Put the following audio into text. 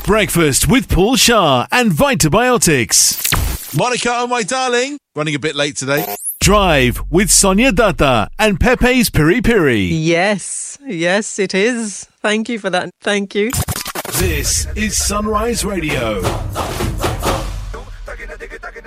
Breakfast with Paul Shah and Vitabiotics. Monica, oh my darling, running a bit late today. Drive with Sonia Datta and Pepe's Piri Piri. Yes, it is. Thank you for that. Thank you. This is Sunrise Radio.